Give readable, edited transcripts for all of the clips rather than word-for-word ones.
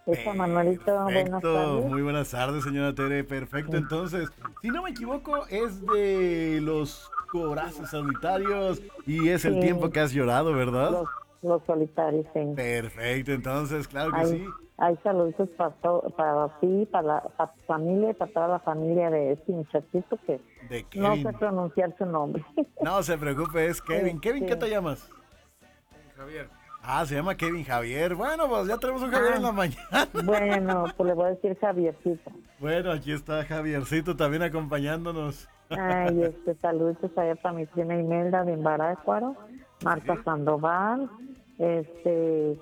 Esa Manuelito, buenas Perfecto, tardes. muy buenas tardes, señora Tere. Perfecto, entonces, si no me equivoco, es de los corazones solitarios y es el tiempo Sí, que has llorado, ¿verdad? los, los solitarios, sí. Perfecto, entonces, claro que Hay, sí. hay saludos para ti, para tu familia y para toda la familia de este muchachito que De no sé Kevin. pronunciar su nombre. No se preocupe, es Kevin. Kevin, ¿qué te Este, llamas? Javier. Ah, se llama Kevin Javier. Bueno, pues ya tenemos un Javier en ah, la mañana. bueno, pues le voy a decir Javiercito. Bueno, aquí está Javiercito también acompañándonos. Ay, saludos allá para mi prima Imelda de Embarácuaro, Marta Sí, Sandoval, este,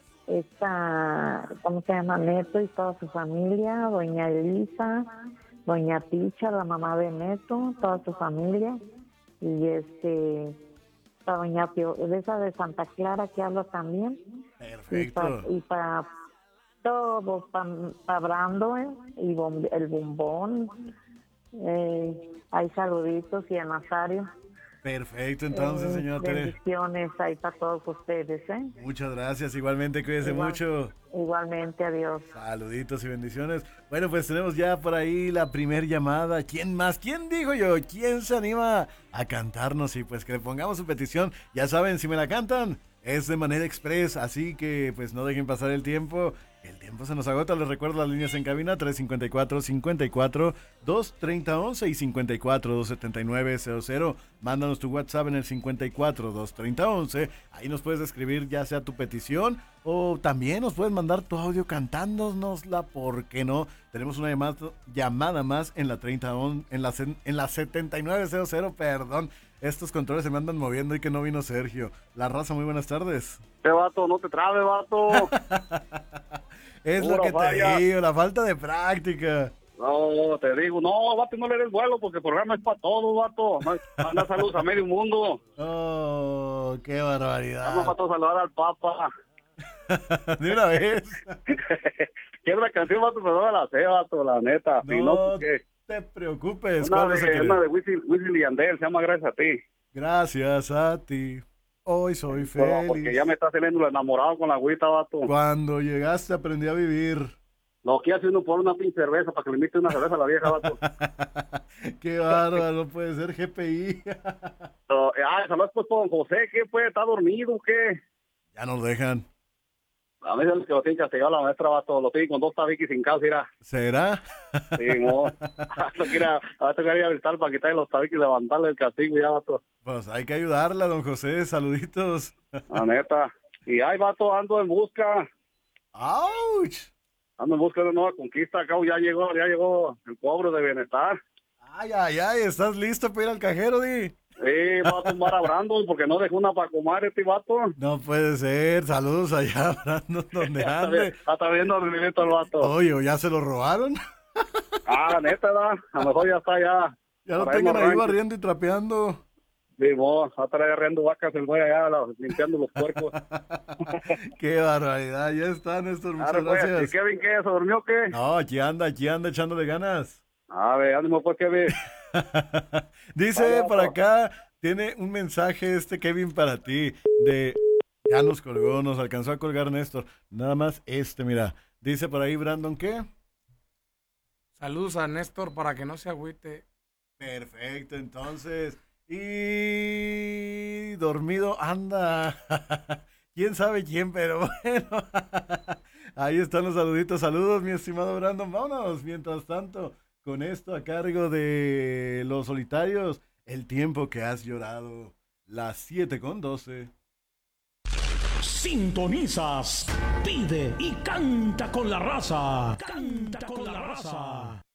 ¿cómo se llama? Neto y toda su familia, doña Elisa, doña Picha, la mamá de Neto, toda su familia, y para doña Pio, de esa de Santa Clara que habla también, perfecto. y para todos, para Brando, el bombón, hay saluditos y a Nazario. Perfecto, entonces, señora Tere. Bendiciones ahí para todos ustedes, ¿eh? Muchas gracias. Igualmente, cuídese Igual, mucho. igualmente, adiós. Saluditos y bendiciones. Bueno, pues tenemos ya por ahí la primer llamada. ¿Quién más? ¿Quién dijo yo? ¿Quién se anima a cantarnos? Y pues que le pongamos su petición. Ya saben, si me la cantan, es de manera express. Así que pues no dejen pasar el tiempo. El tiempo se nos agota. Les recuerdo las líneas en cabina: 354-54-230-11 y 54-279-00. Mándanos tu WhatsApp en el 54-230-11. Ahí nos puedes escribir ya sea tu petición o también nos puedes mandar tu audio cantándonosla, ¿por qué no? Tenemos una llamada más en la 7900, perdón. Estos controles se me andan moviendo y que no vino Sergio. La raza, muy buenas tardes. Vato, no te trabes, vato. Es lo Pura que te falla. digo, la falta de práctica. No, te digo, no, vato, no le des vuelo porque el programa es para todos, vato. Manda saludos a medio mundo. Oh, qué Vamos, barbaridad. vato, a saludar al Papa. De una vez. Quiero una canción, vato, pero no me la sé, vato, la neta. Si no, No pues qué. te preocupes. Una ¿Cuál vas a de, una querer? de Wisin y Yandel, se llama Gracias a ti. Gracias a ti. Hoy soy Pero porque ya feliz. me está saliendo el enamorado con la agüita, vato. Cuando llegaste aprendí a vivir. Lo que hace uno por una pinche cerveza para que le invite una cerveza a la vieja, vato. Qué bárbaro, no puede ser GPI. Saludos pues con José, ¿qué pues? ¿Está dormido o qué? Ya nos dejan. A mí es el que lo tiene castigado la maestra, vato. Lo tiene con dos tabiques sin casa, mira. ¿Será? Sí, no. Hasta que ir a visitar para quitarle los tabiques y levantarle el castigo, ya, vato. Pues hay que ayudarla, don José. Saluditos. La neta. Y ahí, vato, ¡Auch! ando en busca de una nueva conquista. Acá ya llegó el cobro de bienestar. Ay, ay, ay, ¿estás listo para ir al cajero, Di? Sí, va a tumbar a Brandon porque no dejó una para comer este vato. No puede ser. Saludos allá, Brandon, donde ande. Hasta viendo el movimiento el vato. Oye, ¿o ya se lo robaron? Neta, da. A lo mejor ya está ya. Ya lo Para tengan irnos ahí rancho. barriendo y trapeando. Sí, va a estar agarrando vacas el güey allá, limpiando los puercos. Qué barbaridad. Ya está, Néstor. Muchas Pues, ¿y gracias. Kevin qué? ¿Se durmió o qué? No, aquí anda echándole ganas. A ver, ánimo pues, Kevin. Dice Vale, por vato. acá, tiene un mensaje Kevin para ti. Ya nos colgó, nos alcanzó a colgar Néstor. Nada más mira. Dice por ahí Brandon, ¿qué? Saludos a Néstor para que no se agüite. Perfecto, entonces. Y dormido anda. ¿Quién sabe quién? Pero bueno. Ahí están los saluditos. Saludos, mi estimado Brandon. Vámonos, mientras tanto, con esto a cargo de Los Solitarios. El tiempo que has llorado. Las 7:12. Sintonizas, pide y canta con la raza. Canta con la raza.